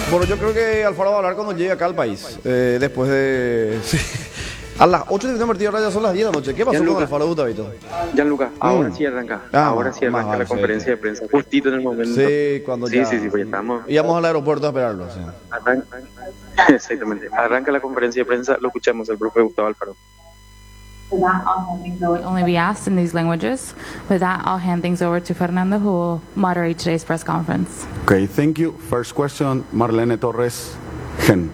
Bueno, yo creo que Alfaro va a hablar cuando llegue acá al país. Después de... Sí. A las 8 de septiembre, ahora ya son las 10 de la noche. ¿Qué pasó con Alfaro, Gustavito? Gianluca, ahora sí arranca. Ahora sí arranca la conferencia de prensa. Justito en el momento. Sí, cuando ya... Sí, pues estamos... Íbamos al aeropuerto a esperarlo. Sí. Exactamente. Arranca la conferencia de prensa, lo escuchamos al profe Gustavo Alfaro. For that, I'll hand things over. Only be asked in these languages. With that, I'll hand things over to Fernando, who will moderate today's press conference. Okay, thank you. First question, Marlene Torres, Gen.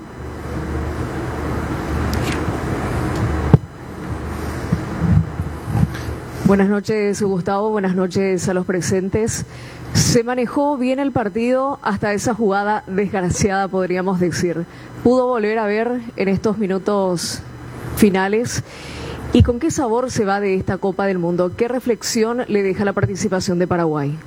Buenas noches, Gustavo. Buenas noches a los presentes. Se manejó bien el partido hasta esa jugada desgraciada, podríamos decir. ¿Pudo volver a ver en estos minutos finales? ¿Y con qué sabor se va de esta Copa del Mundo? ¿Qué reflexión le deja la participación de Paraguay?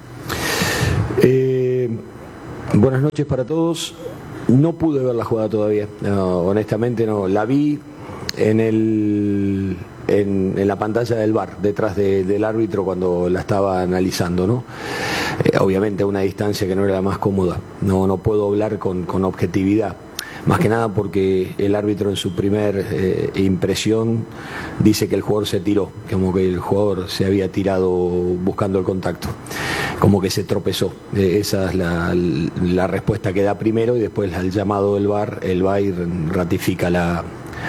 Buenas noches para todos. No pude ver la jugada todavía. No, honestamente no. La vi en la pantalla del VAR, detrás del árbitro cuando la estaba analizando, ¿no? Obviamente a una distancia que no era la más cómoda. No puedo hablar con objetividad. Más que nada porque el árbitro en su primer impresión dice que el jugador se tiró, como que el jugador se había tirado buscando el contacto, como que se tropezó. Esa es la respuesta que da primero y después al llamado del VAR, el VAR ratifica la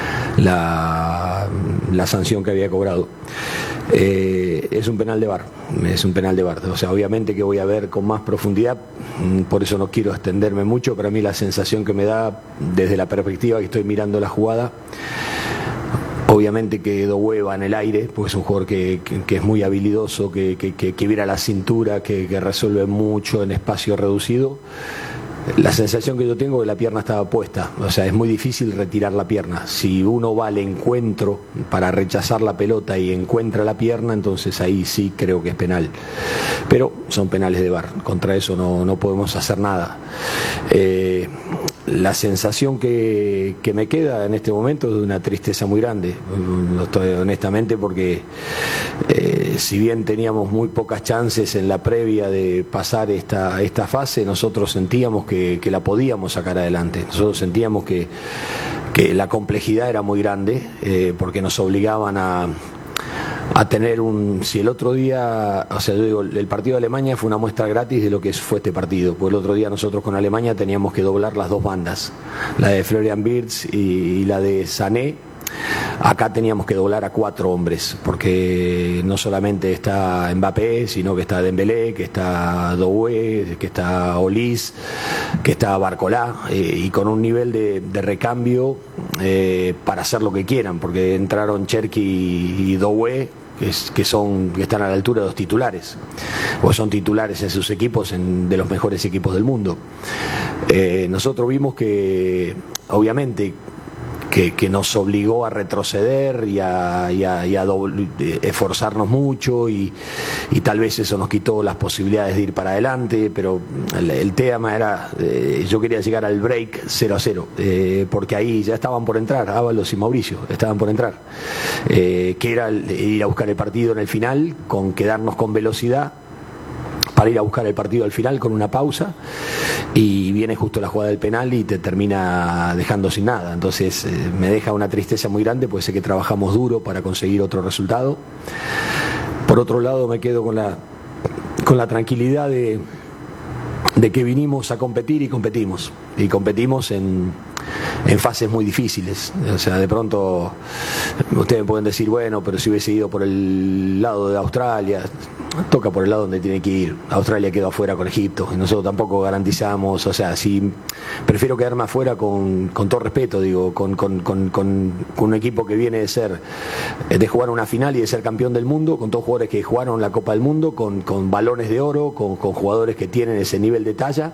sanción que había cobrado. Es un penal de VAR, o sea, obviamente que voy a ver con más profundidad, por eso no quiero extenderme mucho. Para mí la sensación que me da desde la perspectiva que estoy mirando la jugada, obviamente que Doué va en el aire, porque es un jugador que es muy habilidoso, que vira la cintura, que resuelve mucho en espacio reducido. La sensación que yo tengo es que la pierna estaba puesta, o sea, es muy difícil retirar la pierna. Si uno va al encuentro para rechazar la pelota y encuentra la pierna, entonces ahí sí creo que es penal. Pero son penales de VAR, contra eso no podemos hacer nada. La sensación que me queda en este momento es de una tristeza muy grande, honestamente, porque si bien teníamos muy pocas chances en la previa de pasar esta fase, nosotros sentíamos que la podíamos sacar adelante. Nosotros sentíamos que la complejidad era muy grande, porque nos obligaban a tener si el otro día, o sea, yo digo, el partido de Alemania fue una muestra gratis de lo que fue este partido, porque el otro día nosotros con Alemania teníamos que doblar las dos bandas, la de Florian Wirtz y la de Sané. Acá teníamos que doblar a 4 hombres, porque no solamente está Mbappé, sino que está Dembélé, que está Doué, que está Olís, que está Barcolá, y con un nivel de recambio para hacer lo que quieran, porque entraron Cherki y Doué, que están a la altura de los titulares, o son titulares en sus equipos, de los mejores equipos del mundo. Nosotros vimos que, obviamente, que nos obligó a retroceder y a esforzarnos mucho, y tal vez eso nos quitó las posibilidades de ir para adelante, pero el tema era, yo quería llegar al break 0-0, porque ahí ya estaban por entrar, Ábalos y Mauricio estaban por entrar, que era ir a buscar el partido en el final, con quedarnos con velocidad para ir a buscar el partido al final con una pausa, y viene justo la jugada del penal y te termina dejando sin nada. Entonces me deja una tristeza muy grande, porque sé que trabajamos duro para conseguir otro resultado. Por otro lado, me quedo con la tranquilidad de que vinimos a competir y competimos en fases muy difíciles. O sea, de pronto ustedes pueden decir, bueno, pero si hubiese ido por el lado de Australia, toca por el lado donde tiene que ir. Australia quedó afuera con Egipto y nosotros tampoco garantizamos. O sea, si prefiero quedarme afuera con todo respeto, digo, con un equipo que viene de jugar una final y de ser campeón del mundo, con todos jugadores que jugaron la Copa del Mundo, con balones de oro, con jugadores que tienen ese nivel de talla,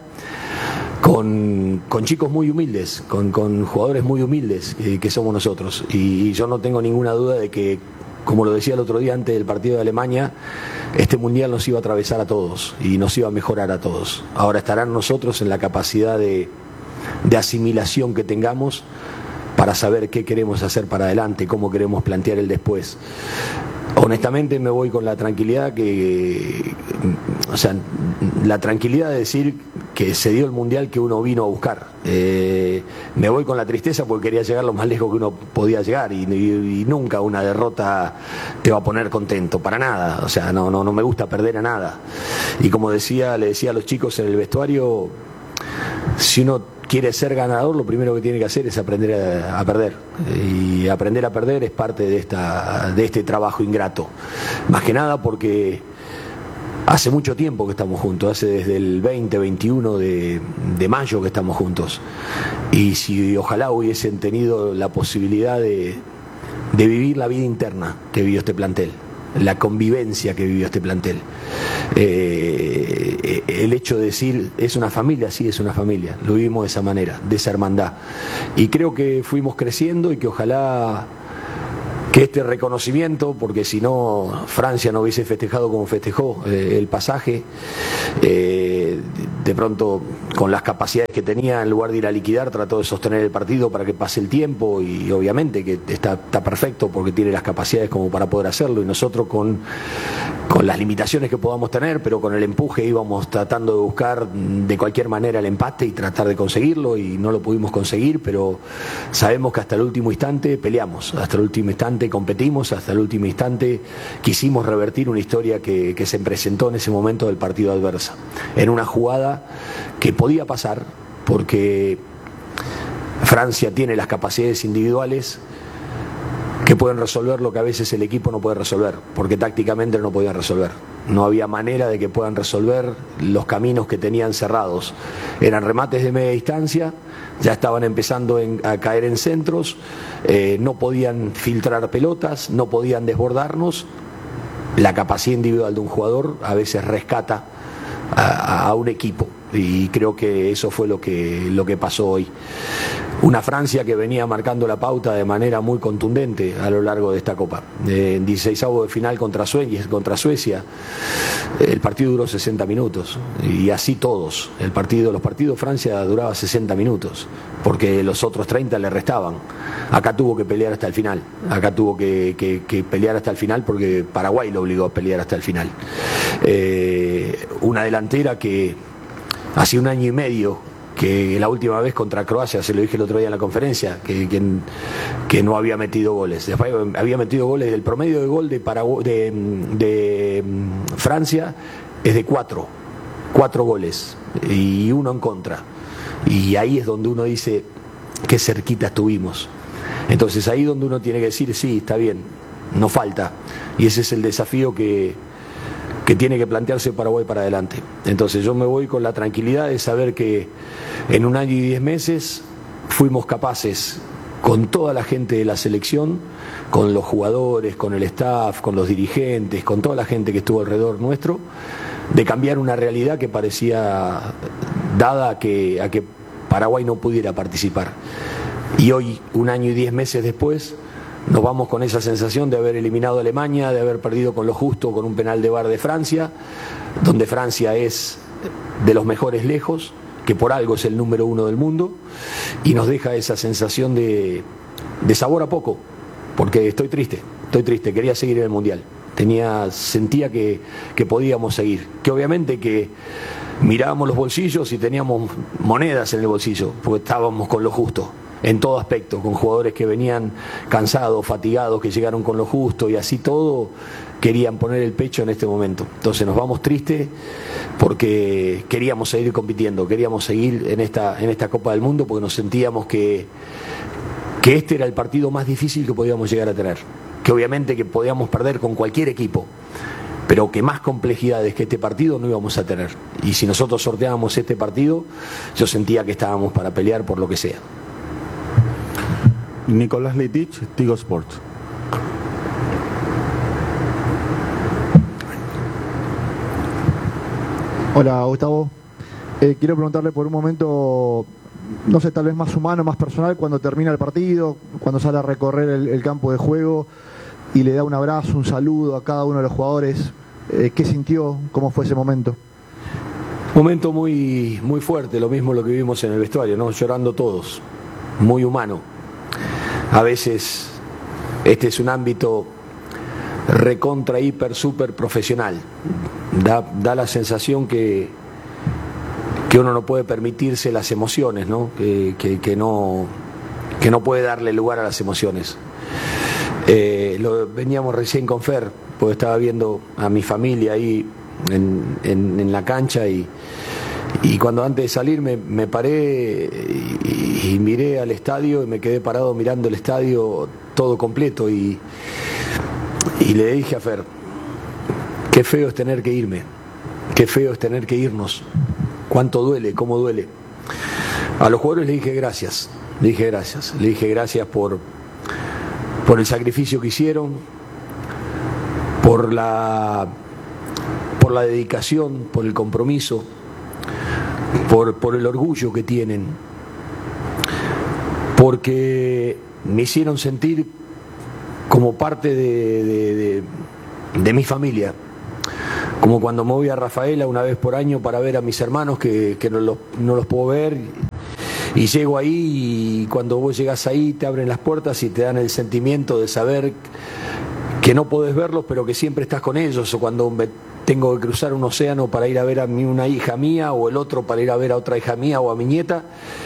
con chicos muy humildes, con jugadores muy humildes, que somos nosotros. Y yo no tengo ninguna duda de que, como lo decía el otro día antes del partido de Alemania, este mundial nos iba a atravesar a todos y nos iba a mejorar a todos. Ahora estarán nosotros en la capacidad de asimilación que tengamos para saber qué queremos hacer para adelante, cómo queremos plantear el después. Honestamente me voy con la tranquilidad que, O sea, la tranquilidad de decir que se dio el Mundial que uno vino a buscar. Me voy con la tristeza porque quería llegar lo más lejos que uno podía llegar y nunca una derrota te va a poner contento, para nada. O sea, no me gusta perder a nada. Y como le decía a los chicos en el vestuario, si uno quiere ser ganador, lo primero que tiene que hacer es aprender a perder. Y aprender a perder es parte de este trabajo ingrato. Más que nada porque hace mucho tiempo que estamos juntos, hace desde el 21 de mayo que estamos juntos. Y si ojalá hubiesen tenido la posibilidad de vivir la vida interna que vivió este plantel, la convivencia que vivió este plantel. El hecho de decir, es una familia, sí, es una familia. Lo vivimos de esa manera, de esa hermandad. Y creo que fuimos creciendo y que ojalá que este reconocimiento, porque si no Francia no hubiese festejado como festejó el pasaje, de pronto con las capacidades que tenía, en lugar de ir a liquidar, trató de sostener el partido para que pase el tiempo y obviamente que está perfecto porque tiene las capacidades como para poder hacerlo y nosotros con las limitaciones que podamos tener, pero con el empuje íbamos tratando de buscar de cualquier manera el empate y tratar de conseguirlo y no lo pudimos conseguir, pero sabemos que hasta el último instante peleamos, hasta el último instante competimos, hasta el último instante quisimos revertir una historia que se presentó en ese momento del partido adversa, en una jugada que podía pasar porque Francia tiene las capacidades individuales que pueden resolver lo que a veces el equipo no puede resolver, porque tácticamente no podían resolver. No había manera de que puedan resolver los caminos que tenían cerrados. Eran remates de media distancia, ya estaban empezando a caer en centros, no podían filtrar pelotas, no podían desbordarnos. La capacidad individual de un jugador a veces rescata a un equipo y creo que eso fue lo que pasó hoy. Una Francia que venía marcando la pauta de manera muy contundente a lo largo de esta Copa. En 16avos de final contra Suecia, el partido duró 60 minutos y así todos. Los partidos Francia duraba 60 minutos porque los otros 30 le restaban. Acá tuvo que pelear hasta el final. Acá tuvo que pelear hasta el final porque Paraguay lo obligó a pelear hasta el final. Una delantera que hace 1 año y medio que la última vez contra Croacia, se lo dije el otro día en la conferencia, que no había metido goles. Después había metido goles, el promedio de gol de Francia es de 4 goles y 1 en contra. Y ahí es donde uno dice qué cerquita estuvimos. Entonces ahí donde uno tiene que decir, sí, está bien, no falta. Y ese es el desafío que tiene que plantearse Paraguay para adelante. Entonces yo me voy con la tranquilidad de saber que en 1 año y 10 meses fuimos capaces, con toda la gente de la selección, con los jugadores, con el staff, con los dirigentes, con toda la gente que estuvo alrededor nuestro, de cambiar una realidad que parecía dada a que Paraguay no pudiera participar. Y hoy, 1 año y 10 meses después, nos vamos con esa sensación de haber eliminado a Alemania, de haber perdido con lo justo con un penal de VAR de Francia, donde Francia es de los mejores lejos, que por algo es el número 1 del mundo, y nos deja esa sensación de sabor a poco, porque estoy triste, quería seguir en el Mundial, sentía que podíamos seguir, que obviamente que mirábamos los bolsillos y teníamos monedas en el bolsillo, porque estábamos con lo justo. En todo aspecto, con jugadores que venían cansados, fatigados, que llegaron con lo justo y así todo, querían poner el pecho en este momento. Entonces nos vamos tristes porque queríamos seguir compitiendo, queríamos seguir en esta Copa del Mundo porque nos sentíamos que este era el partido más difícil que podíamos llegar a tener. Que obviamente que podíamos perder con cualquier equipo, pero que más complejidades que este partido no íbamos a tener. Y si nosotros sorteábamos este partido, yo sentía que estábamos para pelear por lo que sea. Nicolás Leitich, Tigo Sports. Hola, Gustavo. Quiero preguntarle por un momento, no sé, tal vez más humano, más personal, cuando termina el partido, cuando sale a recorrer el campo de juego y le da un abrazo, un saludo a cada uno de los jugadores. ¿Qué sintió? ¿Cómo fue ese momento? Momento muy, muy fuerte, lo mismo lo que vivimos en el vestuario, ¿no? Llorando todos, muy humano. A veces este es un ámbito recontra, hiper, súper profesional, da la sensación que uno no puede permitirse las emociones, ¿no? Que no puede darle lugar a las emociones. Veníamos recién con Fer, porque estaba viendo a mi familia ahí en la cancha y cuando antes de salir me paré y miré al estadio y me quedé parado mirando el estadio todo completo y le dije a Fer, qué feo es tener que irme, qué feo es tener que irnos, cuánto duele, cómo duele. A los jugadores le dije gracias por el sacrificio que hicieron, por la dedicación, por el compromiso, por el orgullo que tienen, porque me hicieron sentir como parte de mi familia, como cuando me voy a Rafaela una vez por año para ver a mis hermanos que no los puedo ver, y llego ahí y cuando vos llegas ahí te abren las puertas y te dan el sentimiento de saber que no podés verlos pero que siempre estás con ellos, o cuando tengo que cruzar un océano para ir a ver a una hija mía o el otro para ir a ver a otra hija mía o a mi nieta,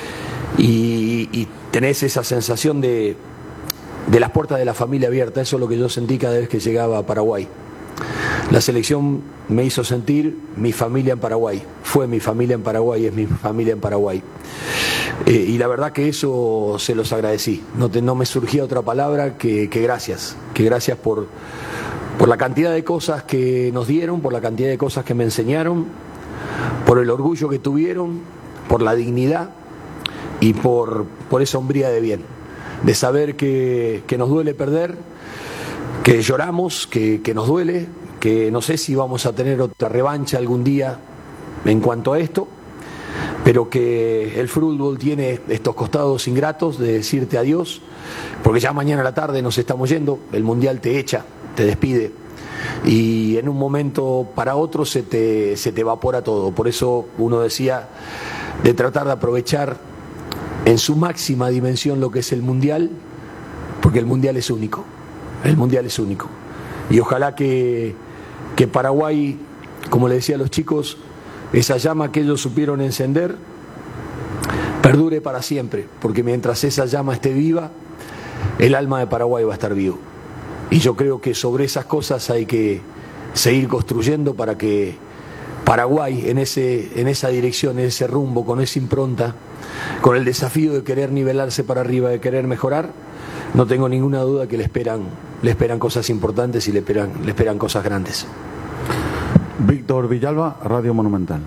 y tenés esa sensación de las puertas de la familia abiertas. Eso es lo que yo sentí cada vez que llegaba a Paraguay. La selección me hizo sentir mi familia en Paraguay, fue mi familia en Paraguay, es mi familia en Paraguay. Y la verdad que eso se los agradecí, no me surgía otra palabra que gracias por la cantidad de cosas que nos dieron, por la cantidad de cosas que me enseñaron, por el orgullo que tuvieron, por la dignidad y por esa hombría de bien, de saber que nos duele perder, que lloramos, que nos duele, que no sé si vamos a tener otra revancha algún día en cuanto a esto, pero que el fútbol tiene estos costados ingratos de decirte adiós, porque ya mañana a la tarde nos estamos yendo, el Mundial te echa, te despide, y en un momento para otro se te evapora todo. Por eso uno decía de tratar de aprovechar en su máxima dimensión lo que es el Mundial, porque el Mundial es único, y ojalá que Paraguay, como le decía a los chicos, esa llama que ellos supieron encender perdure para siempre, porque mientras esa llama esté viva, el alma de Paraguay va a estar vivo. Y yo creo que sobre esas cosas hay que seguir construyendo para que Paraguay en esa dirección, en ese rumbo, con esa impronta, con el desafío de querer nivelarse para arriba, de querer mejorar, no tengo ninguna duda que le esperan cosas importantes y le esperan cosas grandes. Víctor Villalba, Radio Monumental.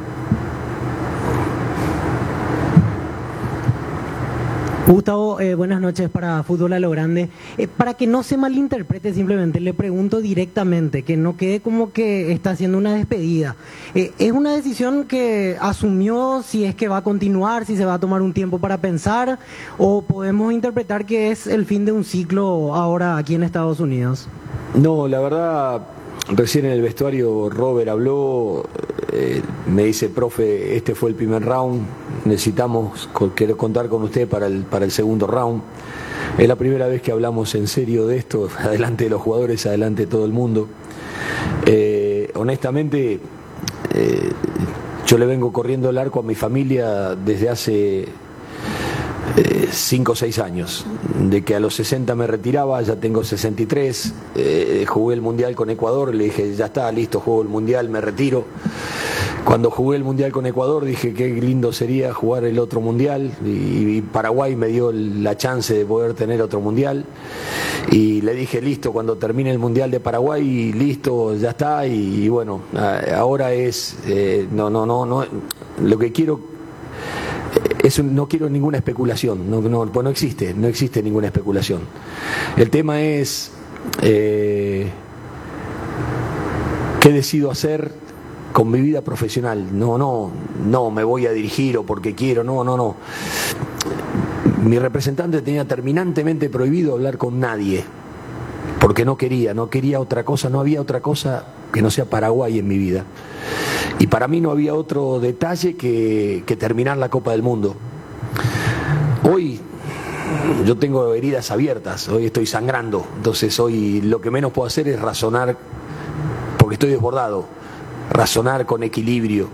Gustavo, buenas noches para Fútbol a lo Grande. Para que no se malinterprete, simplemente le pregunto directamente, que no quede como que está haciendo una despedida. ¿Es una decisión que asumió, si es que va a continuar, si se va a tomar un tiempo para pensar, o podemos interpretar que es el fin de un ciclo ahora aquí en Estados Unidos? No, la verdad, recién en el vestuario Robert habló, me dice, profe, este fue el primer round, necesitamos contar con usted para el segundo round. Es la primera vez que hablamos en serio de esto, adelante de los jugadores, adelante de todo el mundo. Honestamente, yo le vengo corriendo el arco a mi familia desde hace 5 o 6 años, de que a los 60 me retiraba, ya tengo 63, jugué el Mundial con Ecuador, le dije, ya está, listo, juego el Mundial, me retiro. Cuando jugué el Mundial con Ecuador dije qué lindo sería jugar el otro Mundial, y Paraguay me dio la chance de poder tener otro Mundial, y le dije, listo, cuando termine el Mundial de Paraguay, listo, ya está, y bueno, ahora es, no, lo que quiero no quiero ninguna especulación, pues no existe ninguna especulación. El tema es qué decido hacer con mi vida profesional. No me voy a dirigir o porque quiero, no. Mi representante tenía terminantemente prohibido hablar con nadie, porque no quería otra cosa, no había otra cosa que no sea Paraguay en mi vida. Y para mí no había otro detalle que terminar la Copa del Mundo. Hoy yo tengo heridas abiertas, hoy estoy sangrando, entonces hoy lo que menos puedo hacer es razonar porque estoy desbordado. razonar con equilibrio.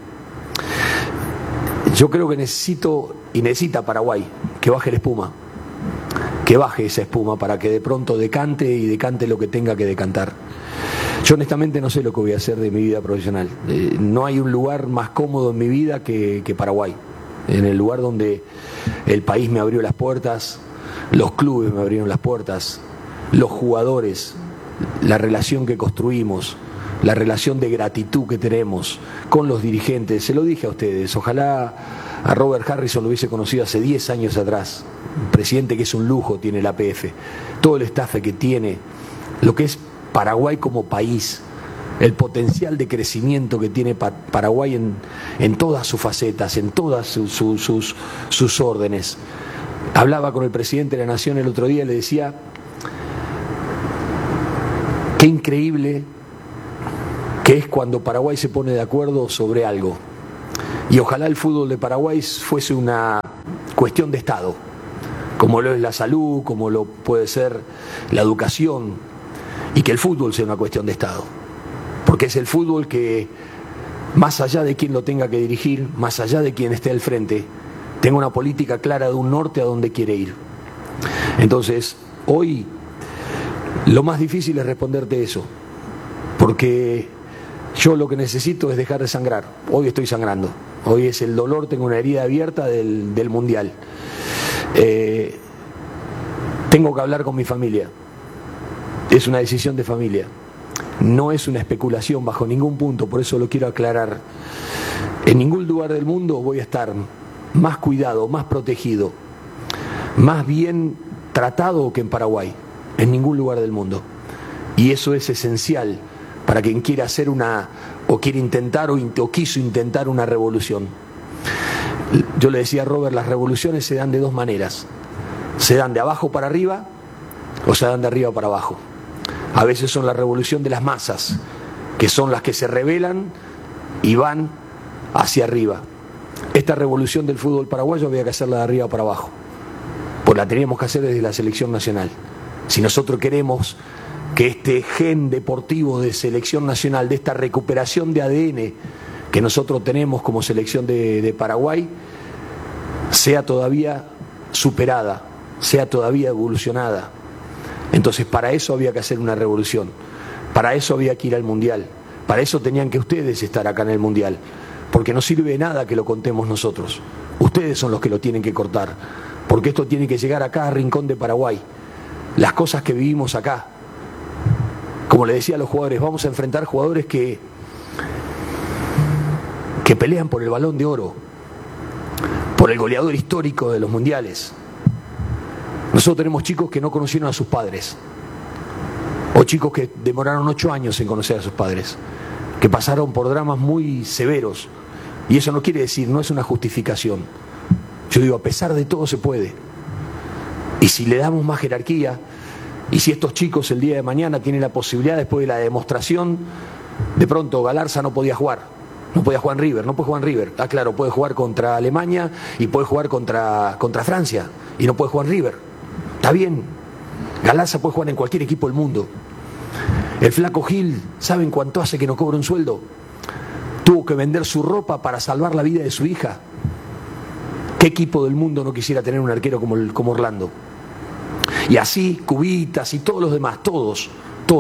Yo creo que necesita Paraguay que baje la espuma, que baje esa espuma para que de pronto decante lo que tenga que decantar. Yo honestamente no sé lo que voy a hacer de mi vida profesional. No hay un lugar más cómodo en mi vida que Paraguay, en el lugar donde el país me abrió las puertas, los clubes me abrieron las puertas, los jugadores, la relación que construimos, la relación de gratitud que tenemos con los dirigentes. Se lo dije a ustedes, ojalá a Robert Harrison lo hubiese conocido hace 10 años atrás, un presidente que es un lujo tiene la APF, todo el staff que tiene, lo que es Paraguay como país, el potencial de crecimiento que tiene Paraguay en todas sus facetas, en todas sus órdenes. Hablaba con el presidente de la Nación el otro día y le decía, qué increíble que es cuando Paraguay se pone de acuerdo sobre algo. Y ojalá el fútbol de Paraguay fuese una cuestión de Estado, como lo es la salud, como lo puede ser la educación, y que el fútbol sea una cuestión de Estado. Porque es el fútbol que, más allá de quien lo tenga que dirigir, más allá de quien esté al frente, tenga una política clara de un norte a donde quiere ir. Entonces, hoy lo más difícil es responderte eso, porque yo lo que necesito es dejar de sangrar. Hoy estoy sangrando, hoy es el dolor, tengo una herida abierta del Mundial. Tengo que hablar con mi familia, es una decisión de familia, no es una especulación bajo ningún punto, por eso lo quiero aclarar. En ningún lugar del mundo voy a estar más cuidado, más protegido, más bien tratado que en Paraguay, en ningún lugar del mundo. Y eso es esencial para quien quiera hacer o quiere intentar o quiso intentar una revolución. Yo le decía a Robert, las revoluciones se dan de dos maneras, se dan de abajo para arriba o se dan de arriba para abajo. A veces son la revolución de las masas, que son las que se rebelan y van hacia arriba. Esta revolución del fútbol paraguayo había que hacerla de arriba para abajo, pues la teníamos que hacer desde la selección nacional. Si nosotros queremos que este gen deportivo de selección nacional, de esta recuperación de ADN que nosotros tenemos como selección de Paraguay, sea todavía superada, sea todavía evolucionada. Entonces para eso había que hacer una revolución, para eso había que ir al Mundial, para eso tenían que ustedes estar acá en el Mundial, porque no sirve de nada que lo contemos nosotros, ustedes son los que lo tienen que cortar, porque esto tiene que llegar a cada rincón de Paraguay. Las cosas que vivimos acá, como le decía a los jugadores, vamos a enfrentar jugadores que pelean por el Balón de Oro, por el goleador histórico de los mundiales. Nosotros tenemos chicos que no conocieron a sus padres, o chicos que demoraron 8 años en conocer a sus padres, que pasaron por dramas muy severos, y eso no quiere decir, no es una justificación. Yo digo, a pesar de todo se puede. Y si le damos más jerarquía, y si estos chicos el día de mañana tienen la posibilidad, después de la demostración, de pronto Galarza no podía jugar en River, no puede jugar en River. Ah, claro, puede jugar contra Alemania y puede jugar contra Francia, y no puede jugar en River. Está bien, Galarza puede jugar en cualquier equipo del mundo. El flaco Gil, ¿saben cuánto hace que no cobra un sueldo? Tuvo que vender su ropa para salvar la vida de su hija. ¿Qué equipo del mundo no quisiera tener un arquero como Orlando? Y así, Cubitas y todos los demás, todos.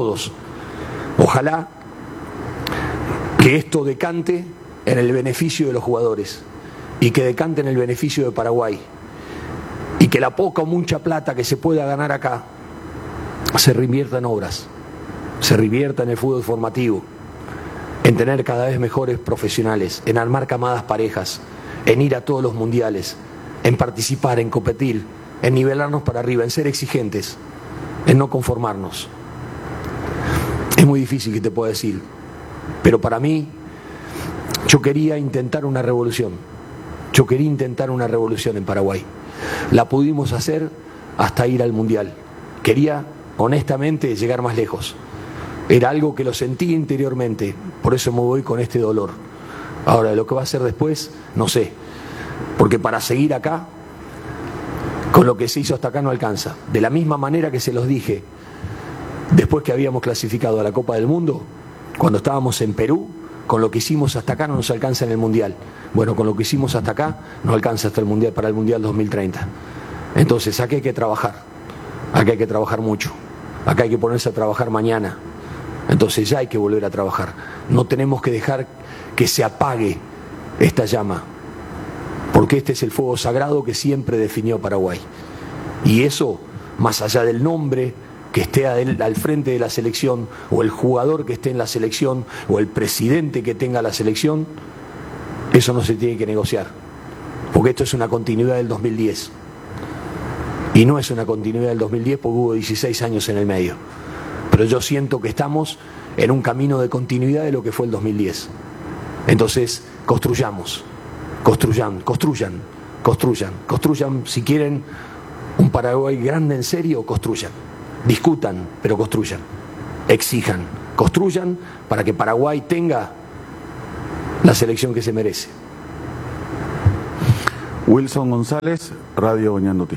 Ojalá que esto decante en el beneficio de los jugadores y que decante en el beneficio de Paraguay y que la poca o mucha plata que se pueda ganar acá se reinvierta en obras, se reinvierta en el fútbol formativo, en tener cada vez mejores profesionales, en armar camadas parejas, en ir a todos los mundiales, en participar, en competir, en nivelarnos para arriba, en ser exigentes, en no conformarnos. Es muy difícil que te pueda decir, pero para mí, yo quería intentar una revolución. Yo quería intentar una revolución en Paraguay. La pudimos hacer hasta ir al Mundial. Quería, honestamente, llegar más lejos. Era algo que lo sentí interiormente, por eso me voy con este dolor. Ahora, lo que va a hacer después, no sé. Porque para seguir acá, con lo que se hizo hasta acá no alcanza. De la misma manera que se los dije, después que habíamos clasificado a la Copa del Mundo, cuando estábamos en Perú, con lo que hicimos hasta acá no nos alcanza en el Mundial. Bueno, con lo que hicimos hasta acá nos alcanza hasta el Mundial, para el Mundial 2030. Entonces, acá hay que trabajar. Acá hay que trabajar mucho. Acá hay que ponerse a trabajar mañana. Entonces ya hay que volver a trabajar. No tenemos que dejar que se apague esta llama, porque este es el fuego sagrado que siempre definió Paraguay. Y eso, más allá del nombre que esté al frente de la selección, o el jugador que esté en la selección, o el presidente que tenga la selección, eso no se tiene que negociar, porque esto es una continuidad del 2010. Y no es una continuidad del 2010 porque hubo 16 años en el medio. Pero yo siento que estamos en un camino de continuidad de lo que fue el 2010. Entonces, construyan, si quieren un Paraguay grande en serio, construyan, discutan, pero construyan, exijan, construyan para que Paraguay tenga la selección que se merece. Wilson González, Radio Ñandutí.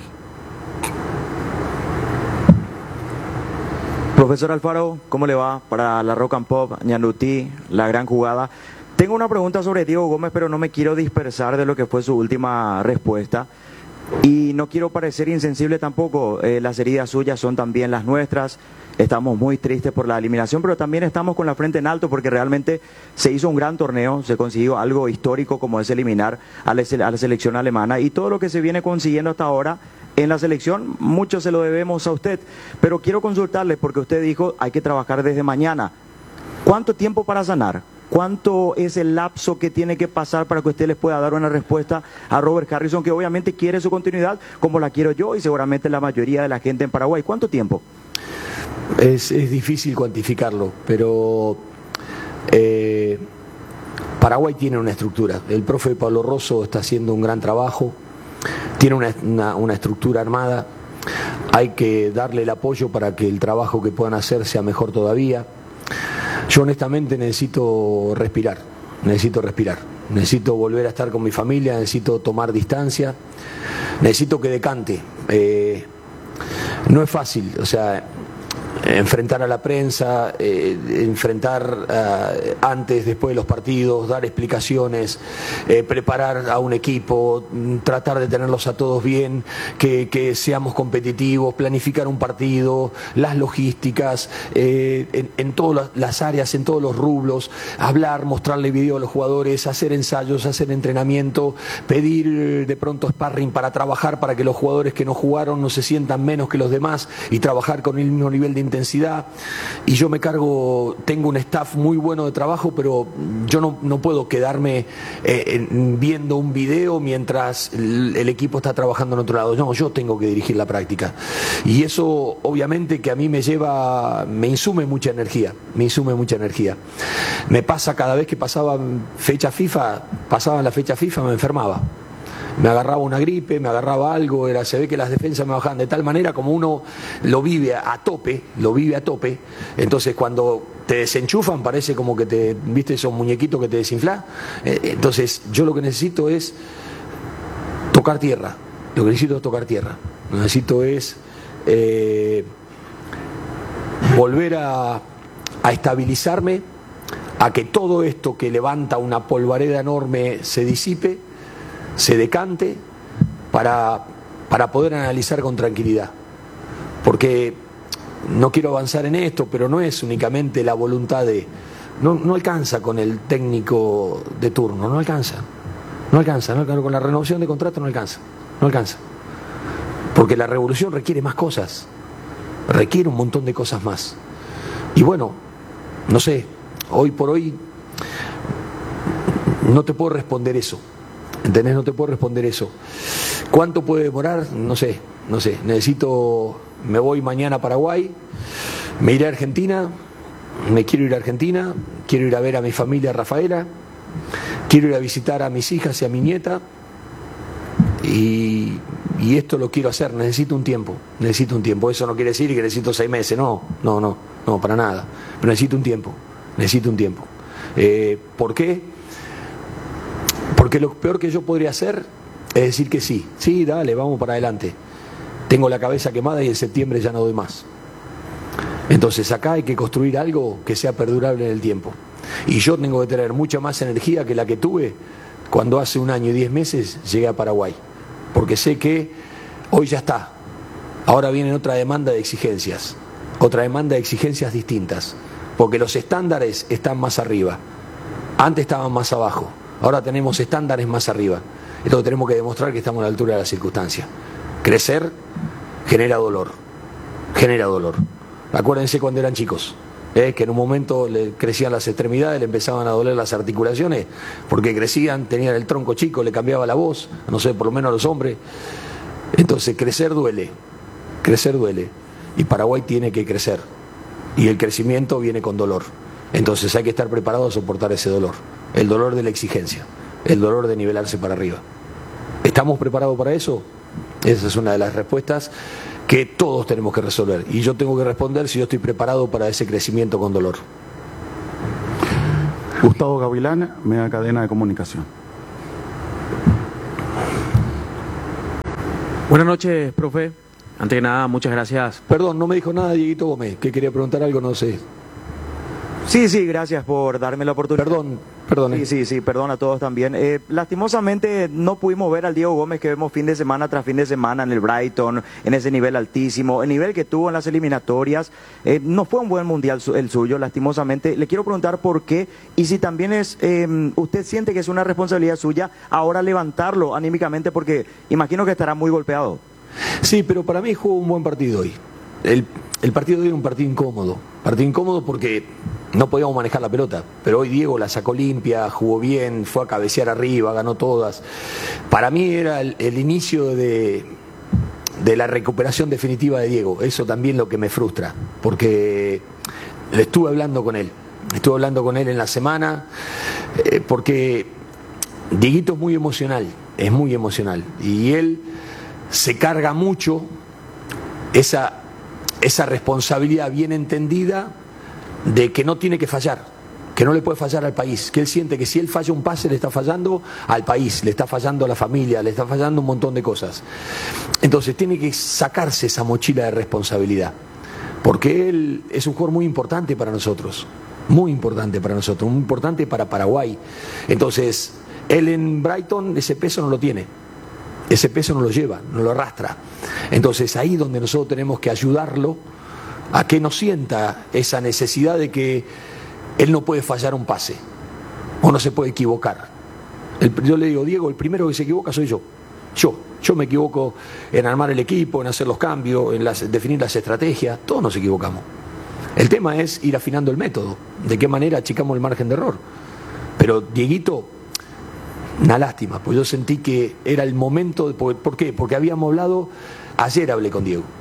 Profesor Alfaro, ¿cómo le va? Para la Rock and Pop, Ñandutí, la gran jugada. Tengo una pregunta sobre Diego Gómez, pero no me quiero dispersar de lo que fue su última respuesta. Y no quiero parecer insensible tampoco. Las heridas suyas son también las nuestras. Estamos muy tristes por la eliminación, pero también estamos con la frente en alto porque realmente se hizo un gran torneo, se consiguió algo histórico como es eliminar a la selección alemana. Y todo lo que se viene consiguiendo hasta ahora en la selección, mucho se lo debemos a usted. Pero quiero consultarle, porque usted dijo hay que trabajar desde mañana. ¿Cuánto tiempo para sanar? ¿Cuánto es el lapso que tiene que pasar para que usted les pueda dar una respuesta a Robert Harrison, que obviamente quiere su continuidad, como la quiero yo y seguramente la mayoría de la gente en Paraguay? ¿Cuánto tiempo? Es difícil cuantificarlo, pero Paraguay tiene una estructura. El profe Pablo Rosso está haciendo un gran trabajo, tiene una estructura armada. Hay que darle el apoyo para que el trabajo que puedan hacer sea mejor todavía. Yo honestamente necesito respirar, necesito volver a estar con mi familia, necesito tomar distancia, necesito que decante. No es fácil, o sea, enfrentar a la prensa, enfrentar antes, después de los partidos, dar explicaciones, preparar a un equipo, tratar de tenerlos a todos bien, que seamos competitivos, planificar un partido, las logísticas, en todas las áreas, en todos los rublos, hablar, mostrarle video a los jugadores, hacer ensayos, hacer entrenamiento, pedir de pronto sparring para trabajar, para que los jugadores que no jugaron no se sientan menos que los demás y trabajar con el mismo nivel de intensidad. Y yo me cargo, tengo un staff muy bueno de trabajo, pero yo no puedo quedarme viendo un video mientras el equipo está trabajando en otro lado. No, yo tengo que dirigir la práctica. Y eso obviamente que a mí me insume mucha energía, Me pasa cada vez que pasaba la fecha FIFA, me enfermaba. Me agarraba una gripe, me agarraba algo, se ve que las defensas me bajaban de tal manera como uno lo vive a tope, entonces cuando te desenchufan parece como que viste esos muñequitos que te desinflan. Entonces yo lo que necesito es tocar tierra, necesito es volver a estabilizarme, a que todo esto que levanta una polvareda enorme se disipe, se decante, para poder analizar con tranquilidad. Porque no quiero avanzar en esto, pero no es únicamente la voluntad de... No alcanza con el técnico de turno, no alcanza, con la renovación de contrato no alcanza. Porque la revolución requiere más cosas, requiere un montón de cosas más. Y bueno, no sé, hoy por hoy no te puedo responder eso. ¿Entendés? No te puedo responder eso. ¿Cuánto puede demorar? No sé. Me voy mañana a Paraguay, me iré a Argentina, quiero ir a ver a mi familia Rafaela, quiero ir a visitar a mis hijas y a mi nieta, y esto lo quiero hacer, necesito un tiempo. Eso no quiere decir que necesito 6 meses, no, para nada, pero necesito un tiempo. ¿Por qué? Porque lo peor que yo podría hacer es decir que sí, dale, vamos para adelante. Tengo la cabeza quemada y en septiembre ya no doy más. Entonces acá hay que construir algo que sea perdurable en el tiempo. Y yo tengo que tener mucha más energía que la que tuve cuando hace 1 año y 10 meses llegué a Paraguay. Porque sé que hoy ya está. Ahora viene otra demanda de exigencias. Otra demanda de exigencias distintas. Porque los estándares están más arriba. Antes estaban más abajo. Ahora tenemos estándares más arriba. Entonces tenemos que demostrar que estamos a la altura de las circunstancias. Crecer genera dolor. Genera dolor. Acuérdense cuando eran chicos. Que en un momento le crecían las extremidades, le empezaban a doler las articulaciones, porque crecían, tenían el tronco chico, le cambiaba la voz, no sé, por lo menos a los hombres. Entonces crecer duele. Y Paraguay tiene que crecer. Y el crecimiento viene con dolor. Entonces hay que estar preparado a soportar ese dolor. El dolor de la exigencia. El dolor de nivelarse para arriba. ¿Estamos preparados para eso? Esa es una de las respuestas que todos tenemos que resolver. Y yo tengo que responder si yo estoy preparado para ese crecimiento con dolor. Gustavo Gavilán, Mega Cadena de Comunicación. Buenas noches, profe. Antes que nada, muchas gracias. Perdón, no me dijo nada Dieguito Gómez, que quería preguntar algo, no sé. Sí, gracias por darme la oportunidad. Perdón. Sí, perdón a todos también. Lastimosamente no pudimos ver al Diego Gómez que vemos fin de semana tras fin de semana en el Brighton, en ese nivel altísimo, el nivel que tuvo en las eliminatorias. No fue un buen mundial el suyo, lastimosamente. Le quiero preguntar por qué y si también usted siente que es una responsabilidad suya ahora levantarlo anímicamente, porque imagino que estará muy golpeado. Sí, pero para mí jugó un buen partido hoy. El partido de hoy era un partido incómodo porque no podíamos manejar la pelota, pero hoy Diego la sacó limpia, jugó bien, fue a cabecear arriba, ganó todas. Para mí era el inicio de la recuperación definitiva de Diego. Eso también lo que me frustra, porque le estuve hablando con él en la semana, porque Dieguito es muy emocional, y él se carga mucho esa responsabilidad bien entendida de que no tiene que fallar, que no le puede fallar al país, que él siente que si él falla un pase le está fallando al país, le está fallando a la familia, le está fallando un montón de cosas. Entonces tiene que sacarse esa mochila de responsabilidad, porque él es un jugador muy importante para nosotros, muy importante para Paraguay. Entonces él en Brighton ese peso no lo tiene. Ese peso no lo lleva, no lo arrastra. Entonces ahí donde nosotros tenemos que ayudarlo a que no sienta esa necesidad de que él no puede fallar un pase o no se puede equivocar. Yo le digo, Diego, el primero que se equivoca soy yo. Yo me equivoco en armar el equipo, en hacer los cambios, en definir las estrategias. Todos nos equivocamos. El tema es ir afinando el método. De qué manera achicamos el margen de error. Pero Dieguito, una lástima, pues yo sentí que era el momento. ¿Por qué? Porque habíamos hablado, ayer hablé con Diego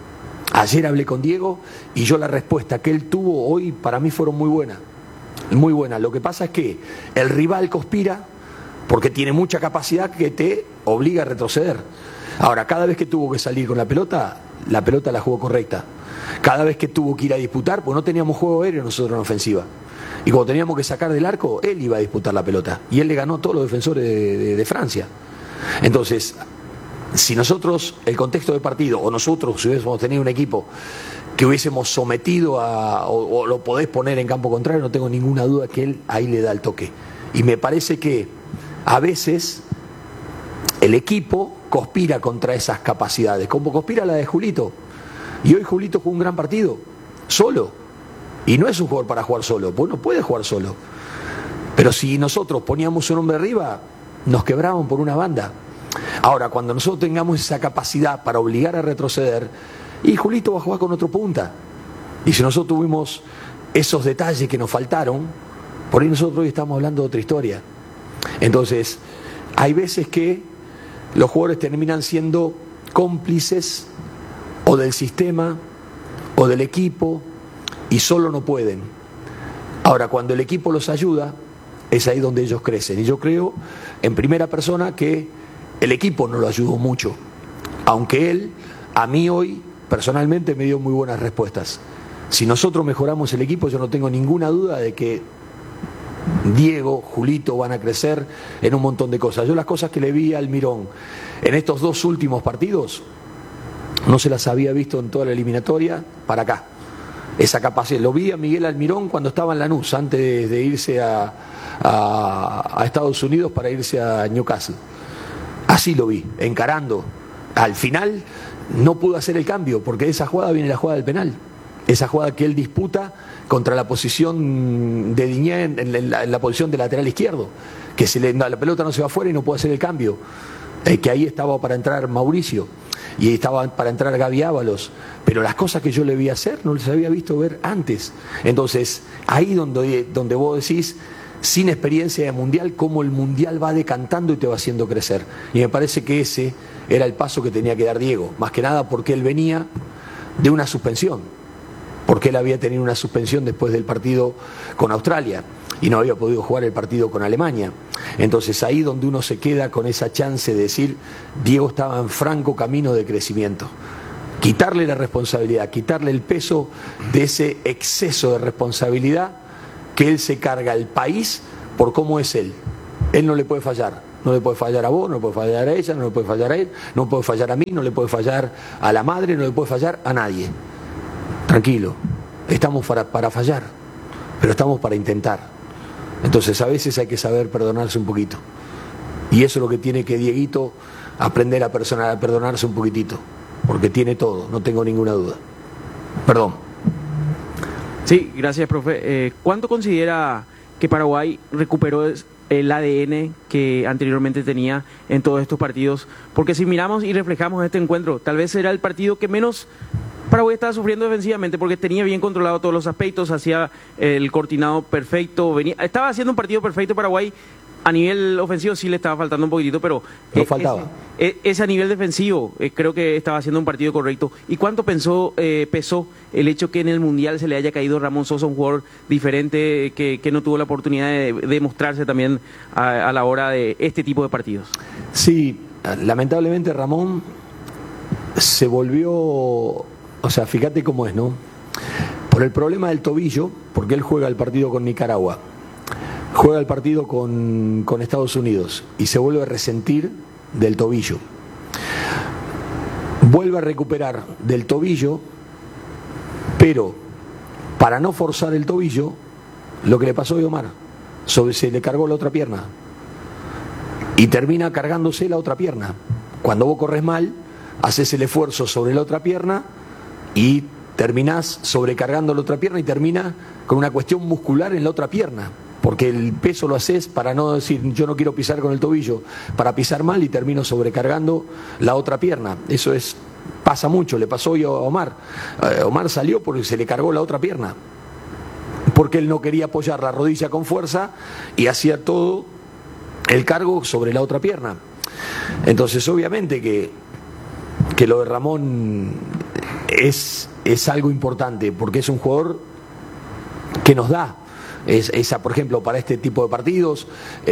y yo la respuesta que él tuvo hoy para mí fueron muy buenas. Lo que pasa es que el rival conspira porque tiene mucha capacidad que te obliga a retroceder. Ahora, cada vez que tuvo que salir con la pelota la jugó correcta. Cada vez que tuvo que ir a disputar, pues no teníamos juego aéreo nosotros en ofensiva. Y cuando teníamos que sacar del arco, él iba a disputar la pelota. Y él le ganó a todos los defensores de Francia. Entonces, si nosotros, el contexto de partido, o nosotros si hubiésemos tenido un equipo que hubiésemos sometido o lo podés poner en campo contrario, no tengo ninguna duda que él ahí le da el toque. Y me parece que a veces el equipo conspira contra esas capacidades, como conspira la de Julito. Y hoy Julito jugó un gran partido, solo. Y no es un jugador para jugar solo, pues no puede jugar solo. Pero si nosotros poníamos un hombre arriba, nos quebraban por una banda. Ahora, cuando nosotros tengamos esa capacidad para obligar a retroceder, y Julito va a jugar con otro punta. Y si nosotros tuvimos esos detalles que nos faltaron, por ahí nosotros hoy estamos hablando de otra historia. Entonces, hay veces que los jugadores terminan siendo cómplices o del sistema o del equipo y solo no pueden. Ahora, cuando el equipo los ayuda, es ahí donde ellos crecen. Y yo creo, en primera persona, que el equipo no lo ayudó mucho, aunque él, a mí hoy, personalmente me dio muy buenas respuestas. Si nosotros mejoramos el equipo, yo no tengo ninguna duda de que Diego, Julito van a crecer en un montón de cosas. Yo las cosas que le vi a Almirón en estos 2 últimos partidos, no se las había visto en toda la eliminatoria para acá. esa capacidad. Lo vi a Miguel Almirón cuando estaba en Lanús, antes de irse a Estados Unidos para irse a Newcastle. Así lo vi, encarando. Al final no pudo hacer el cambio, porque de esa jugada viene la jugada del penal. Esa jugada que él disputa contra la posición de Diñé en la posición de lateral izquierdo, que la pelota no se va afuera y no puede hacer el cambio. Que ahí estaba para entrar Mauricio y estaba para entrar Gaby Ábalos, pero las cosas que yo le vi hacer no les había visto ver antes. Entonces, ahí donde vos decís, sin experiencia de mundial, cómo el mundial va decantando y te va haciendo crecer. Y me parece que ese era el paso que tenía que dar Diego, más que nada porque él venía de una suspensión, porque él había tenido una suspensión después del partido con Australia y no había podido jugar el partido con Alemania. Entonces ahí donde uno se queda con esa chance de decir, Diego estaba en franco camino de crecimiento. Quitarle la responsabilidad, quitarle el peso de ese exceso de responsabilidad que él se carga al país por cómo es él. Él no le puede fallar. No le puede fallar a vos, no le puede fallar a ella, no le puede fallar a él, no puede fallar a mí, no le puede fallar a la madre, no le puede fallar a nadie. Tranquilo, estamos para fallar, pero estamos para intentar. Entonces a veces hay que saber perdonarse un poquito. Y eso es lo que tiene que Dieguito aprender a perdonarse un poquitito, porque tiene todo, no tengo ninguna duda. Perdón. Sí, gracias, profe. ¿Cuánto considera que Paraguay recuperó el ADN que anteriormente tenía en todos estos partidos? Porque si miramos y reflejamos este encuentro, tal vez era el partido que menos Paraguay estaba sufriendo defensivamente, porque tenía bien controlado todos los aspectos, hacía el cortinado perfecto, estaba haciendo un partido perfecto Paraguay. A nivel ofensivo sí le estaba faltando un poquitito, pero no faltaba. Ese a nivel defensivo creo que estaba haciendo un partido correcto. ¿Y cuánto pesó el hecho que en el Mundial se le haya caído Ramón Sosa, un jugador diferente que no tuvo la oportunidad de mostrarse también a la hora de este tipo de partidos? Sí, lamentablemente Ramón se volvió, o sea, fíjate cómo es, ¿no? Por el problema del tobillo, porque él juega el partido con Nicaragua, juega el partido con Estados Unidos y se vuelve a resentir del tobillo. Vuelve a recuperar del tobillo, pero para no forzar el tobillo, lo que le pasó a Omar, se le cargó la otra pierna y termina cargándose la otra pierna. Cuando vos corres mal, haces el esfuerzo sobre la otra pierna y terminás sobrecargando la otra pierna y termina con una cuestión muscular en la otra pierna. Porque el peso lo haces para no decir yo no quiero pisar con el tobillo, para pisar mal y termino sobrecargando la otra pierna. Eso pasa mucho, le pasó hoy a Omar. Omar salió porque se le cargó la otra pierna, porque él no quería apoyar la rodilla con fuerza y hacía todo el cargo sobre la otra pierna. Entonces obviamente que lo de Ramón es algo importante, porque es un jugador que nos da. Por ejemplo, para este tipo de partidos,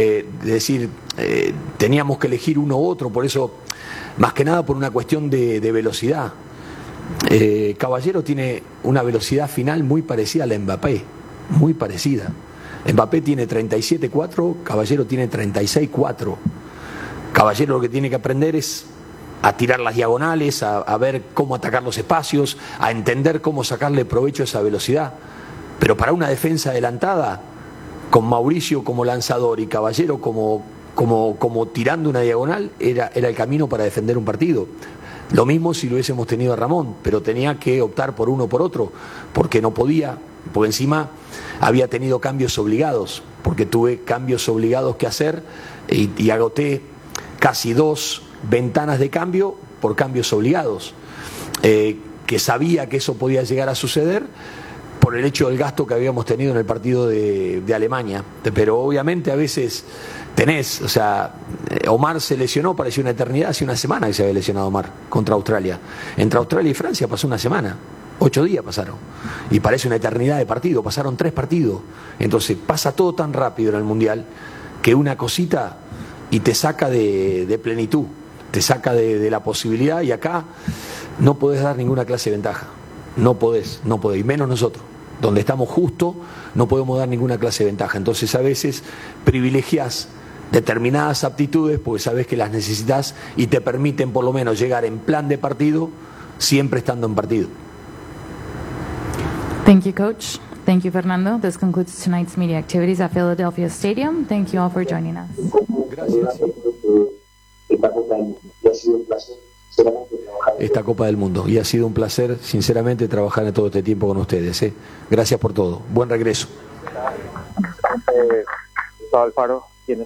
teníamos que elegir uno u otro, por eso, más que nada por una cuestión de velocidad. Caballero tiene una velocidad final muy parecida a la de Mbappé, muy parecida. Mbappé tiene 37.4, Caballero tiene 36.4. Caballero lo que tiene que aprender es a tirar las diagonales, a ver cómo atacar los espacios, a entender cómo sacarle provecho a esa velocidad. Pero para una defensa adelantada, con Mauricio como lanzador y Caballero como tirando una diagonal, era el camino para defender un partido. Lo mismo si lo hubiésemos tenido a Ramón, pero tenía que optar por uno o por otro, porque no podía, porque encima había tenido cambios obligados, porque tuve cambios obligados que hacer y agoté casi 2 ventanas de cambio por cambios obligados, que sabía que eso podía llegar a suceder, por el hecho del gasto que habíamos tenido en el partido de Alemania. Pero obviamente a veces tenés, o sea, Omar se lesionó, pareció una eternidad, hace una semana que se había lesionado Omar contra Australia. Entre Australia y Francia pasó una semana, 8 días pasaron, y parece una eternidad de partido, pasaron 3 partidos. Entonces pasa todo tan rápido en el Mundial que una cosita y te saca de plenitud, te saca de la posibilidad, y acá no podés dar ninguna clase de ventaja. No podés, y menos nosotros, donde estamos justo, no podemos dar ninguna clase de ventaja. Entonces a veces privilegiás determinadas aptitudes porque sabés que las necesitas y te permiten por lo menos llegar en plan de partido, siempre estando en partido. Thank you, Coach. Thank you, Fernando. This concludes tonight's media activities at Philadelphia Stadium. Thank you all for joining us. Gracias. Esta Copa del Mundo. Y ha sido un placer, sinceramente, trabajar en todo este tiempo con ustedes. Gracias por todo. Buen regreso. Gustavo Alfaro,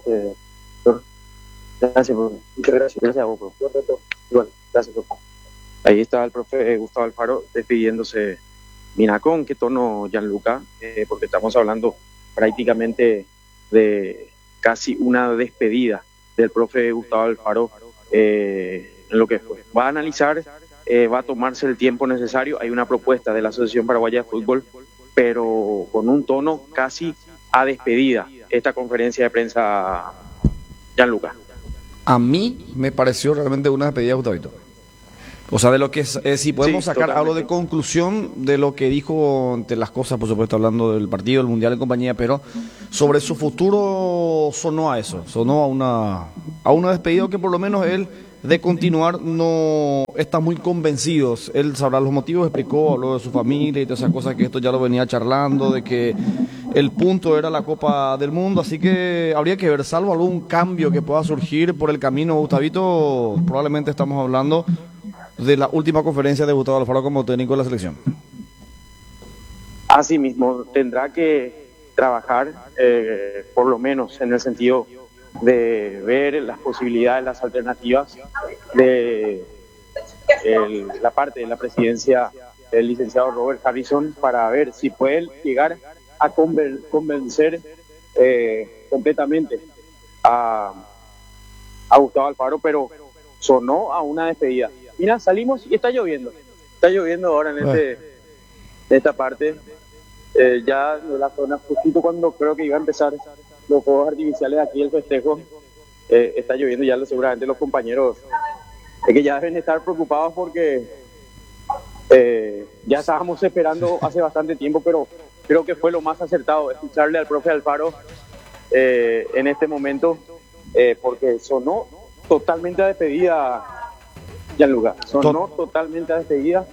gracias, muchas gracias. Gracias a vos, profe. Igual, gracias, profe. Ahí está el profe Gustavo Alfaro despidiéndose. Mira con qué tono, Gianluca, porque estamos hablando prácticamente de casi una despedida del profe Gustavo Alfaro en lo que fue. Va a analizar, va a tomarse el tiempo necesario. Hay una propuesta de la Asociación Paraguaya de Fútbol, pero con un tono casi a despedida esta conferencia de prensa, Gianluca. A mí me pareció realmente una despedida, Gustavito. O sea, de lo que es, si podemos sacar algo de conclusión de lo que dijo, entre las cosas, por supuesto, hablando del partido, del Mundial en compañía, pero sobre su futuro sonó a eso, sonó a una despedida que por lo menos él, de continuar, no está muy convencido. Él sabrá los motivos, explicó, habló de su familia y todas esas cosas, que esto ya lo venía charlando, de que el punto era la Copa del Mundo, así que habría que ver, salvo algún cambio que pueda surgir por el camino, Gustavito, probablemente estamos hablando de la última conferencia de Gustavo Alfaro como técnico de la selección. Así mismo, tendrá que trabajar, por lo menos en el sentido de ver las posibilidades, las alternativas de la parte de la presidencia del licenciado Robert Harrison, para ver si puede llegar a convencer completamente a Gustavo Alfaro, pero sonó a una despedida. Mira, salimos y está lloviendo ahora en esta parte, ya de la zona, justito cuando creo que iba a empezar los fuegos artificiales aquí, el festejo, está lloviendo, ya seguramente los compañeros que ya deben estar preocupados porque ya estábamos esperando hace bastante tiempo, pero creo que fue lo más acertado escucharle al profe Alfaro en este momento, porque sonó totalmente a despedida, Gianluca, sonó totalmente a despedida,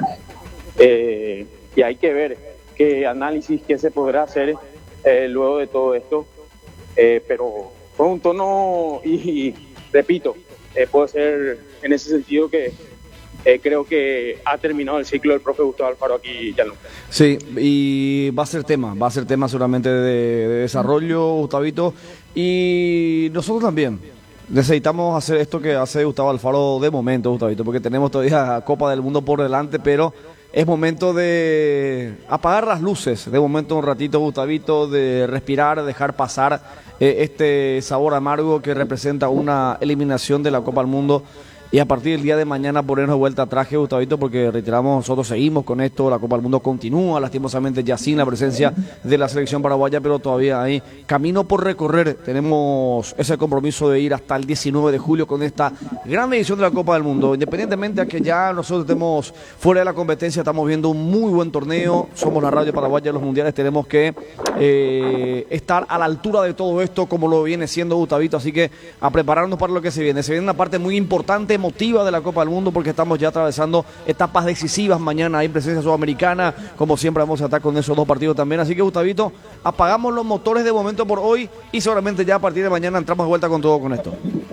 y hay que ver qué análisis que se podrá hacer luego de todo esto, pero fue un tono y repito, puede ser en ese sentido que creo que ha terminado el ciclo del profe Gustavo Alfaro aquí, Gianluca. Sí, y va a ser tema seguramente de desarrollo, Gustavito, y nosotros también necesitamos hacer esto que hace Gustavo Alfaro de momento, Gustavito, porque tenemos todavía Copa del Mundo por delante, pero es momento de apagar las luces, de momento un ratito, Gustavito, de respirar, dejar pasar este sabor amargo que representa una eliminación de la Copa del Mundo, y a partir del día de mañana ponernos de vuelta a traje, Gustavito, porque reiteramos, nosotros seguimos con esto, la Copa del Mundo continúa, lastimosamente ya sin la presencia de la selección paraguaya, pero todavía hay camino por recorrer. Tenemos ese compromiso de ir hasta el 19 de julio con esta gran edición de la Copa del Mundo, independientemente de que ya nosotros estemos fuera de la competencia, estamos viendo un muy buen torneo, somos la radio paraguaya de los mundiales, tenemos que estar a la altura de todo esto como lo viene siendo, Gustavito, así que a prepararnos para lo que se viene una parte muy importante, emotiva de la Copa del Mundo, porque estamos ya atravesando etapas decisivas. Mañana hay presencia sudamericana, como siempre vamos a estar con esos dos partidos también, así que, Gustavito, apagamos los motores de momento por hoy y seguramente ya a partir de mañana entramos de vuelta con todo con esto.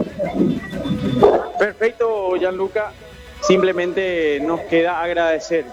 Perfecto, Gianluca, simplemente nos queda agradecer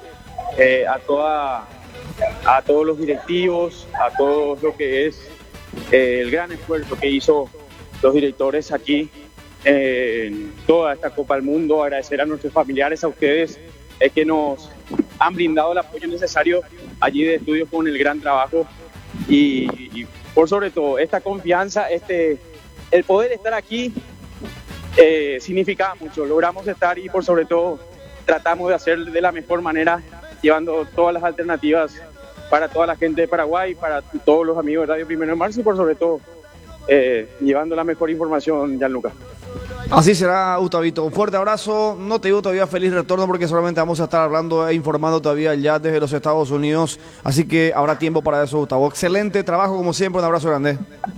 a todos los directivos, a todos lo que es el gran esfuerzo que hizo los directores aquí en toda esta Copa del Mundo, agradecer a nuestros familiares, a ustedes que nos han brindado el apoyo necesario allí de estudios con el gran trabajo y por sobre todo esta confianza, el poder estar aquí significaba mucho, logramos estar y por sobre todo tratamos de hacer de la mejor manera, llevando todas las alternativas para toda la gente de Paraguay, para todos los amigos de Radio 1 de Marzo y por sobre todo llevando la mejor información, Gianluca. Así será, Gustavito. Un fuerte abrazo. No te digo todavía feliz retorno porque solamente vamos a estar hablando e informando todavía ya desde los Estados Unidos. Así que habrá tiempo para eso, Gustavo. Excelente trabajo, como siempre. Un abrazo grande.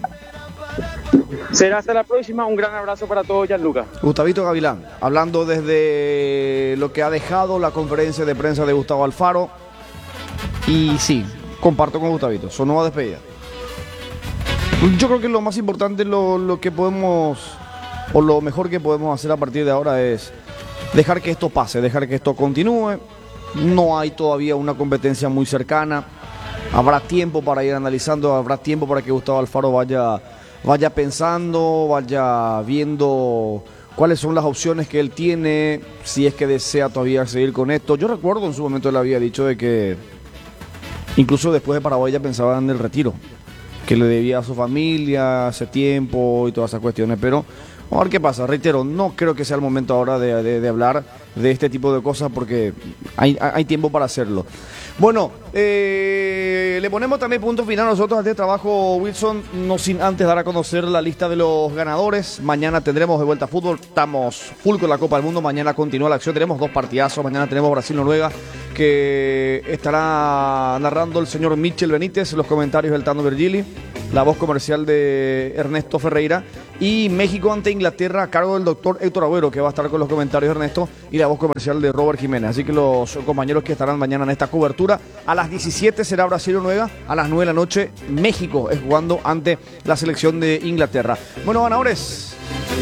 Será hasta la próxima. Un gran abrazo para todos, Gianluca. Gustavito Gavilán, hablando desde lo que ha dejado la conferencia de prensa de Gustavo Alfaro. Y sí, comparto con Gustavito, son nueva despedida. Yo creo que lo más importante, lo que podemos, o lo mejor que podemos hacer a partir de ahora es dejar que esto pase, dejar que esto continúe. No hay todavía una competencia muy cercana. Habrá tiempo para ir analizando, habrá tiempo para que Gustavo Alfaro vaya pensando, vaya viendo cuáles son las opciones que él tiene, si es que desea todavía seguir con esto. Yo recuerdo en su momento él había dicho de que incluso después de Paraguay ya pensaba en el retiro, que le debía a su familia hace tiempo y todas esas cuestiones, pero vamos a ver qué pasa. Reitero, no creo que sea el momento ahora de hablar de este tipo de cosas porque hay tiempo para hacerlo. Bueno, le ponemos también punto final nosotros a este trabajo, Wilson, no sin antes dar a conocer la lista de los ganadores. Mañana tendremos de vuelta a fútbol, estamos full con la Copa del Mundo, mañana continúa la acción, tenemos 2 partidazos, mañana tenemos Brasil-Noruega, que estará narrando el señor Michel Benítez, los comentarios del Tano Virgili, la voz comercial de Ernesto Ferreira, y México ante Inglaterra a cargo del doctor Héctor Agüero, que va a estar con los comentarios de Ernesto, y la voz comercial de Robert Jiménez. Así que los compañeros que estarán mañana en esta cobertura, a las 17 será Brasil-Noruega, a las 9 de la noche México es jugando ante la selección de Inglaterra. Bueno, ganadores,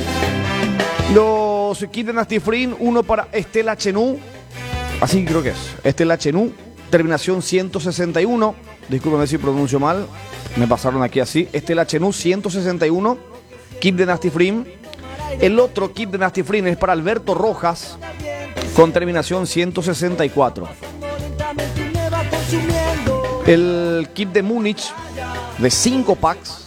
los kits de Nasty Free, uno para Estela Chenú, así creo que es, Estela Chenú, terminación 161, discúlpeme si pronuncio mal, me pasaron aquí así, Estela Chenú 161, kit de Nasty Free. El otro kit de Nasty Free es para Alberto Rojas, con terminación 164. El kit de Múnich, de 5 packs.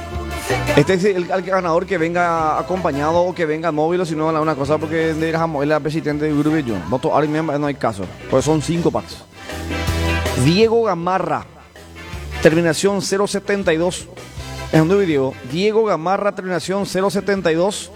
Este es el ganador que venga acompañado o que venga móvil, o si no, una cosa, porque él es el presidente del grupo. Ahora mismo no hay caso, pues son 5 packs. Diego Gamarra, terminación 072. Es un video. Diego Gamarra, terminación 072.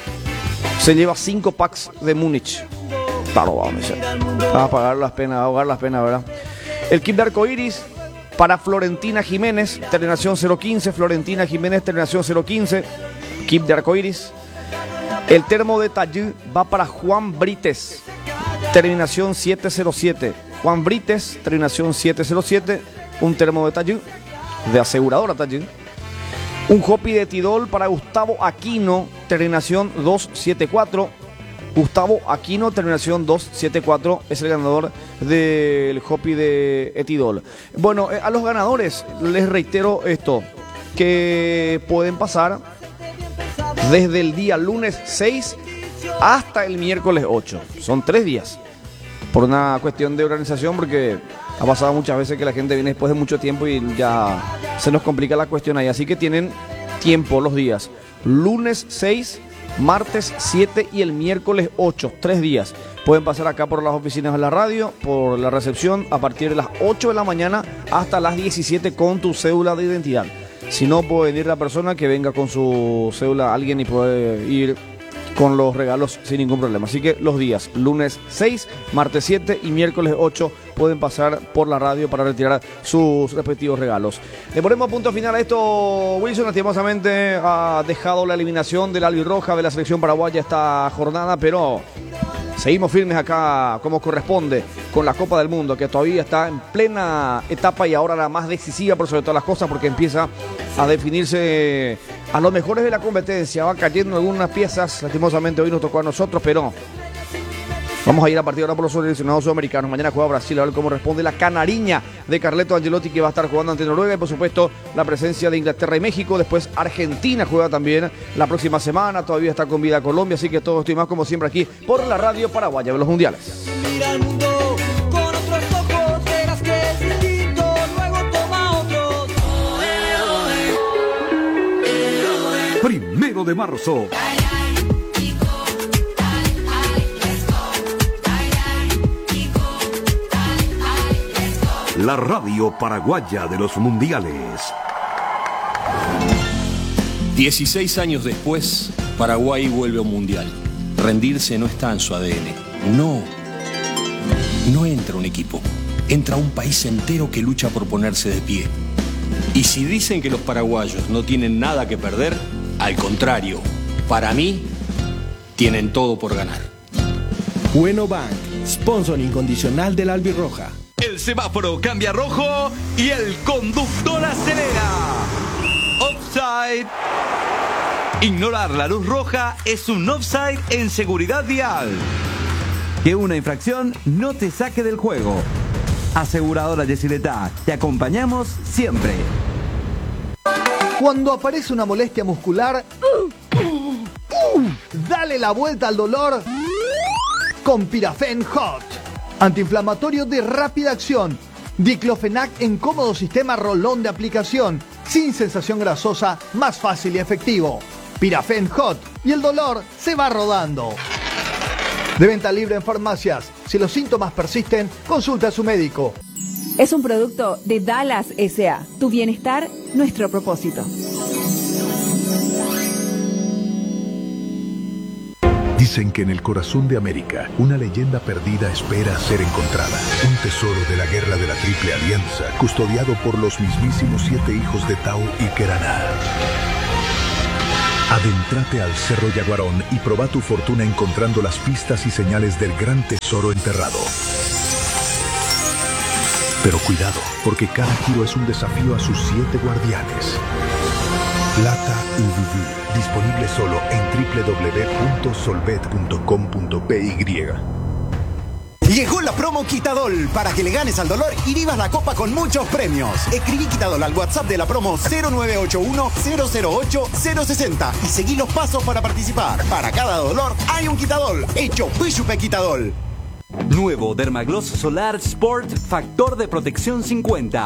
Se lleva 5 packs de Múnich. Claro, vamos a pagar las penas, a ahogar las penas, ¿verdad? El kit de arcoiris para Florentina Jiménez, terminación 015. Florentina Jiménez, terminación 015. Kit de arcoiris. El termo de Tallú va para Juan Brites, terminación 707. Juan Brites, terminación 707. Un termo de Tallú, de aseguradora Tallú. Un hopi de Tidol para Gustavo Aquino, terminación 274. Gustavo Aquino, terminación 274, es el ganador del hopi de Etidol. Bueno, a los ganadores les reitero esto, que pueden pasar desde el día lunes 6 hasta el miércoles 8. Son 3 días, por una cuestión de organización, porque ha pasado muchas veces que la gente viene después de mucho tiempo y ya se nos complica la cuestión ahí. Así que tienen tiempo los días lunes 6, martes 7 y el miércoles 8, 3 días. Pueden pasar acá por las oficinas de la radio, por la recepción, a partir de las 8 de la mañana hasta las 17 con tu cédula de identidad. Si no, puede venir la persona que venga con su cédula, alguien, y puede ir con los regalos sin ningún problema. Así que los días lunes 6, martes 7 y miércoles 8 pueden pasar por la radio para retirar sus respectivos regalos. Le ponemos punto final a esto. Wilson lastimosamente ha dejado la eliminación del albirroja de la selección paraguaya esta jornada, pero seguimos firmes acá como corresponde con la Copa del Mundo, que todavía está en plena etapa y ahora la más decisiva por sobre todas las cosas, porque empieza a definirse a los mejores de la competencia. Va cayendo algunas piezas, lastimosamente hoy nos tocó a nosotros, pero vamos a ir a partir de ahora por los seleccionados sudamericanos. Mañana juega Brasil, a ver cómo responde la canariña de Carleto Ancelotti, que va a estar jugando ante Noruega, y por supuesto la presencia de Inglaterra y México. Después Argentina juega también la próxima semana, todavía está con vida Colombia, así que todo esto y más como siempre aquí por la radio paraguaya de los mundiales. Mira el mundo con otros ojos, verás que es distinto, luego toma otros. 1 de marzo. La radio paraguaya de los mundiales. 16 años después, Paraguay vuelve a un mundial. Rendirse no está en su ADN. No entra un equipo. Entra un país entero que lucha por ponerse de pie. Y si dicen que los paraguayos no tienen nada que perder, al contrario, para mí, tienen todo por ganar. Bueno Bank, sponsor incondicional del albirroja. El semáforo cambia a rojo y el conductor acelera. Offside. Ignorar la luz roja es un offside en seguridad vial. Que una infracción no te saque del juego. Aseguradora Yesileta, te acompañamos siempre. Cuando aparece una molestia muscular, dale la vuelta al dolor con Pirafen Hot. Antiinflamatorio de rápida acción. Diclofenac en cómodo sistema rolón de aplicación. Sin sensación grasosa, más fácil y efectivo. Pirafen Hot. Y el dolor se va rodando. De venta libre en farmacias. Si los síntomas persisten, consulta a su médico. Es un producto de Dallas S.A. Tu bienestar, nuestro propósito. Dicen que en el corazón de América, una leyenda perdida espera ser encontrada. Un tesoro de la guerra de la Triple Alianza, custodiado por los mismísimos 7 hijos de Tau y Keraná. Adéntrate al Cerro Yaguarón y proba tu fortuna encontrando las pistas y señales del gran tesoro enterrado. Pero cuidado, porque cada giro es un desafío a sus 7 guardianes. Plata UVV. Disponible solo en www.solvet.com.py. Llegó la promo Quitadol para que le ganes al dolor y vivas la copa con muchos premios. Escribí Quitadol al WhatsApp de la promo 0981-008-060 y seguí los pasos para participar. Para cada dolor hay un Quitadol. Hecho Pishupe Quitadol. Nuevo Dermagloss Solar Sport Factor de Protección 50.